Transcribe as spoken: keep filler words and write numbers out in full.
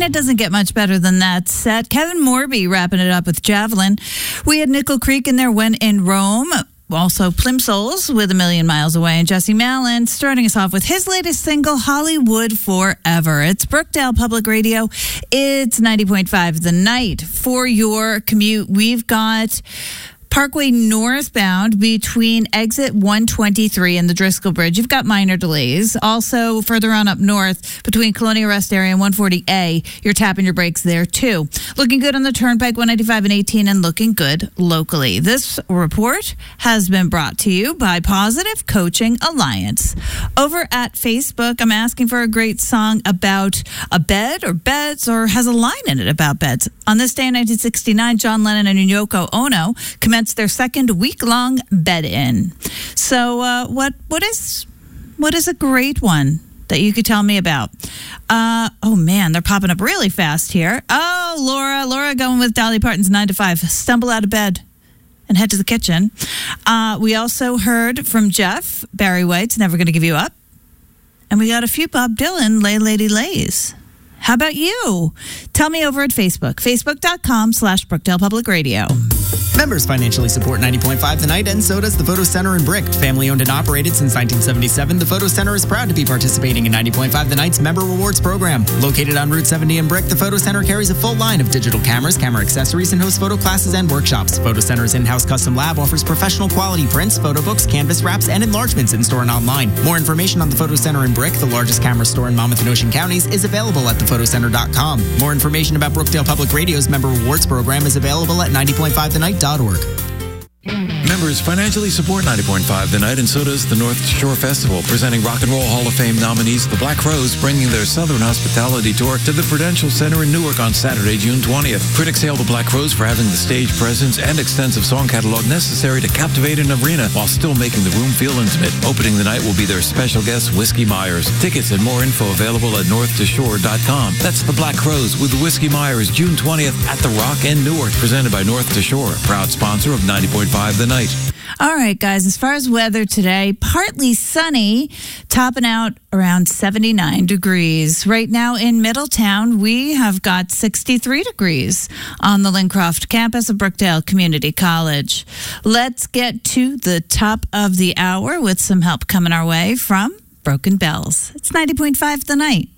it doesn't get much better than that set. Kevin Morby wrapping it up with Javelin. We had Nickel Creek in there, When in Rome. Also, Plimsolls with A Million Miles Away, and Jesse Malin starting us off with his latest single, Hollywood Forever. It's Brookdale Public Radio. It's ninety point five The Night. For your commute, we've got Parkway northbound between exit one twenty-three and the Driscoll Bridge. You've got minor delays. Also, further on up north between Colonial Rest Area and one forty A, you're tapping your brakes there too. Looking good on the Turnpike one ninety-five and eighteen, and looking good locally. This report has been brought to you by Positive Coaching Alliance. Over at Facebook, I'm asking for a great song about a bed or beds, or has a line in it about beds. On this day in nineteen sixty-nine, John Lennon and Yoko Ono commenced their second week-long bed-in. So uh, what what is what is a great one that you could tell me about? Uh, oh, man, they're popping up really fast here. Oh, Laura, Laura going with Dolly Parton's nine to five. Stumble out of bed and head to the kitchen. Uh, we also heard from Jeff, Barry White's Never Gonna Give You Up. And we got a few Bob Dylan, Lay Lady Lays. How about you? Tell me over at Facebook, facebook.com slash Brookdale Public Radio. Members financially support ninety point five The Night, and so does the Photo Center in Brick. Family owned and operated since nineteen seventy-seven, the Photo Center is proud to be participating in ninety point five The Night's Member Rewards program. Located on Route seventy in Brick, the Photo Center carries a full line of digital cameras, camera accessories, and hosts photo classes and workshops. Photo Center's in-house custom lab offers professional quality prints, photo books, canvas wraps, and enlargements in-store and online. More information on the Photo Center in Brick, the largest camera store in Monmouth and Ocean counties, is available at the photo center dot com. More information about Brookdale Public Radio's Member Rewards program is available at ninety point five the night dot org. Members financially support ninety point five The Night, and so does the North Shore Festival, presenting Rock and Roll Hall of Fame nominees, the Black Crowes, bringing their Southern Hospitality Tour to the Prudential Center in Newark on Saturday, June twentieth. Critics hail the Black Crowes for having the stage presence and extensive song catalog necessary to captivate an arena while still making the room feel intimate. Opening the night will be their special guest, Whiskey Myers. Tickets and more info available at north to shore dot com. That's the Black Crowes with Whiskey Myers, June twentieth at the Rock in Newark, presented by North to Shore, proud sponsor of ninety point five The Night. All right, guys, as far as weather today, partly sunny, topping out around seventy-nine degrees. Right now in Middletown, we have got sixty-three degrees on the Lincroft campus of Brookdale Community College. Let's get to the top of the hour with some help coming our way from Broken Bells. It's ninety point five The Night.